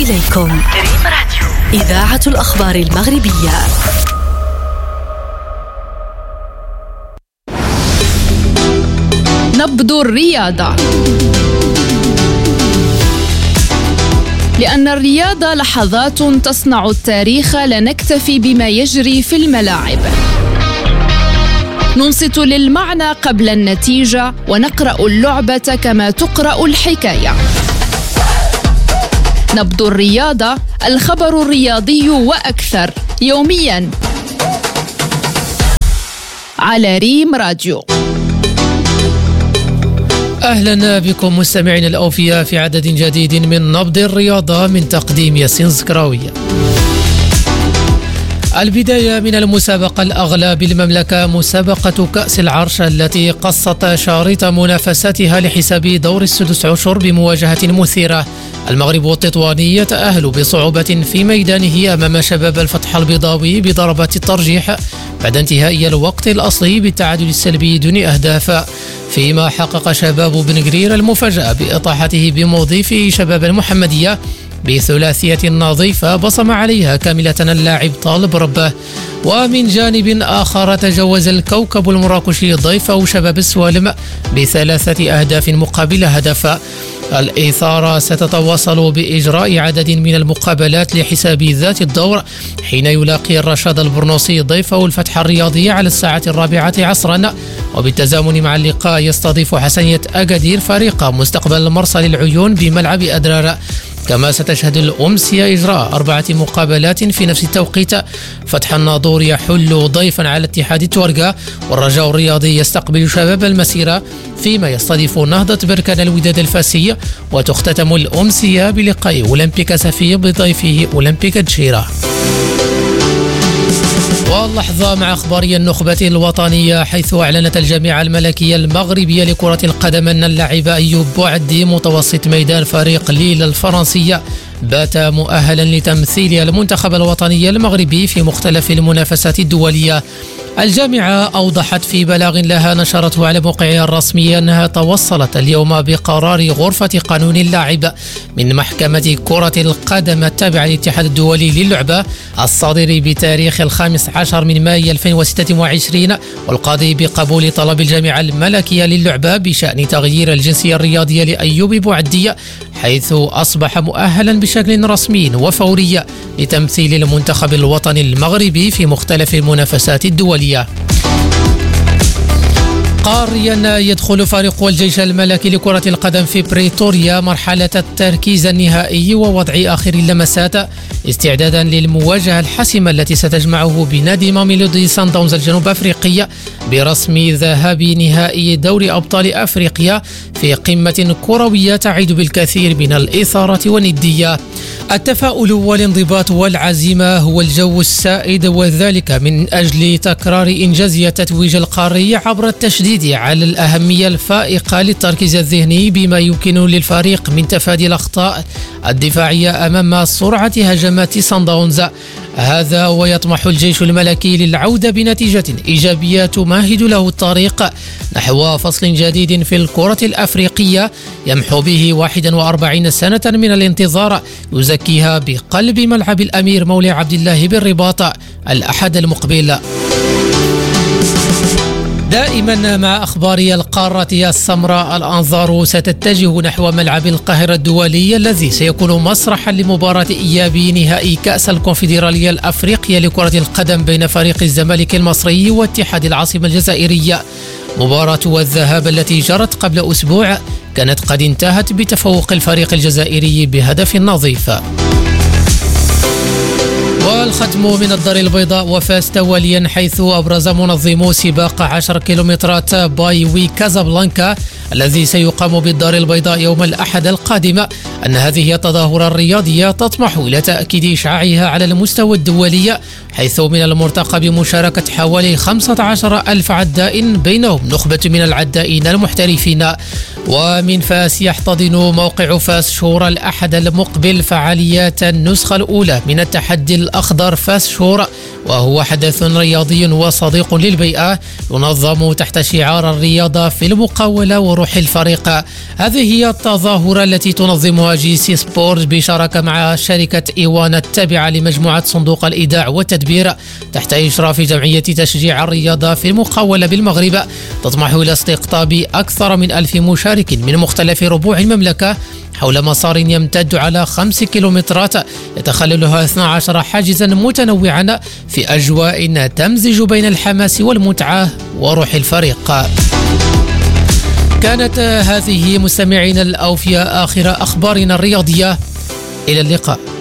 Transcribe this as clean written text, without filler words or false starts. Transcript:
إليكم دريم راديو، إذاعة الأخبار المغربية. نبض الرياضة. لأن الرياضة لحظات تصنع التاريخ، لا نكتفي بما يجري في الملاعب. ننصت للمعنى قبل النتيجة، ونقرأ اللعبة كما تقرأ الحكاية. نبض الرياضة، الخبر الرياضي وأكثر، يومياً على ريم راديو. أهلا بكم مستمعين الأوفياء في عدد جديد من نبض الرياضة من تقديم ياسين زكراوية. البداية من المسابقة الأغلى بالمملكة، مسابقة كأس العرش التي قصت شارط منافساتها لحساب دور السدس عشر بمواجهة مثيرة. المغرب والتطواني يتأهل بصعوبة في ميدانه أمام شباب الفتح البيضاوي بضربات الترجيح بعد انتهاء الوقت الأصلي بالتعادل السلبي دون أهداف، فيما حقق شباب بن قرير المفاجأة بإطاحته بموظفي شباب المحمدية بثلاثية نظيفة بصم عليها كاملة اللاعب طالب ربه. ومن جانب آخر تجاوز الكوكب المراكشي ضيفه شباب السوالم ب3 أهداف مقابل هدف. الإثارة ستتواصل بإجراء عدد من المقابلات لحساب ذات الدور، حين يلاقي الرشاد البرنوصي ضيفه الفتح الرياضي على 4:04 عصرا، وبالتزامن مع اللقاء يستضيف حسنية أكادير فريق مستقبل المرسى للعيون بملعب أدرار. كما ستشهد الأمسية إجراء 4 مقابلات في نفس التوقيت. فتح الناظور يحل ضيفا على اتحاد التورقة، والرجاء الرياضي يستقبل شباب المسيرة، فيما يستضيف نهضة بركان الوداد الفاسي. وتختتم الأمسية بلقاء أولمبيك سفي بضيفه أولمبيك تشيرة. واللحظة مع أخبار النخبة الوطنية، حيث أعلنت الجامعة الملكية المغربية لكرة القدم أن اللاعب أيوب بوعدي متوسط ميدان فريق ليل الفرنسي بات مؤهلا لتمثيل المنتخب الوطني المغربي في مختلف المنافسات الدولية. الجامعة أوضحت في بلاغ لها نشرته على موقعها الرسمي أنها توصلت اليوم بقرار غرفة قانون اللاعب من محكمة كرة القدم التابعة للاتحاد الدولي للعبة الصادر بتاريخ 15 من مايو 2026، والقاضي بقبول طلب الجامعة الملكية للعبة بشأن تغيير الجنسية الرياضية لأيوب بوعدي، حيث أصبح مؤهلا بشكل رسمي وفوري لتمثيل المنتخب الوطني المغربي في مختلف المنافسات الدولية. قاريا يدخل فريق الجيش الملكي لكرة القدم في بريتوريا مرحلة التركيز النهائي ووضع آخر اللمسات استعدادا للمواجهة الحاسمة التي ستجمعه بنادي ماميلودي سان داونز الجنوب أفريقي برسم ذهاب نهائي دوري أبطال أفريقيا في قمة كروية تعيد بالكثير من الإثارة والندية. التفاؤل والانضباط والعزيمة هو الجو السائد، وذلك من أجل تكرار إنجاز التتويج القاري عبر التشديد على الأهمية الفائقة للتركيز الذهني بما يمكن للفريق من تفادي الأخطاء الدفاعية أمام سرعة هجمات سان داونز. هذا ويطمح الجيش الملكي للعودة بنتيجة إيجابية تمهد له الطريق نحو فصل جديد في الكرة الأفريقية يمحو به 41 سنة من الانتظار، يزكيها بقلب ملعب الأمير مولى عبد الله بالرباط الأحد المقبل. دائما مع أخبار القارة السمراء، الأنظار ستتجه نحو ملعب القاهرة الدولي الذي سيكون مسرحا لمباراة إياب نهائي كأس الكونفدرالية الأفريقية لكرة القدم بين فريق الزمالك المصري واتحاد العاصمة الجزائرية. مباراة الذهاب التي جرت قبل أسبوع كانت قد انتهت بتفوق الفريق الجزائري بهدف نظيف. والختم من الدار البيضاء وفاز توليا، حيث أبرز منظمو سباق 10 كيلومترات بايوي كازابلانكا الذي سيقام بالدار البيضاء يوم الأحد القادم أن هذه التظاهرة الرياضية تطمح إلى تأكيد إشعاعها على المستوى الدولي، حيث من المرتقب مشاركة حوالي 15,000 عداء، بينهم نخبة من العدائين المحترفين. ومن فاس يحتضن موقع فاس شور الأحد المقبل فعاليات النسخة الأولى من التحدي الأخضر فاس شور، وهو حدث رياضي وصديق للبيئة ينظم تحت شعار الرياضة في المقاولة وروح الفريق. هذه هي التظاهرة التي تنظمها جي سي سبورت بشراكة مع شركة إيوان التابعة لمجموعة صندوق الإيداع والتدبير تحت إشراف جمعية تشجيع الرياضة في المقاولة بالمغرب، تطمح إلى استقطاب أكثر من 1000 مشارك من مختلف ربوع المملكة حول مسار يمتد على 5 كيلومترات يتخللها 12 حاجزا متنوعا في أجواء تمزج بين الحماس والمتعة وروح الفريق. كانت هذه مستمعينا الأوفياء آخر أخبارنا الرياضية، إلى اللقاء.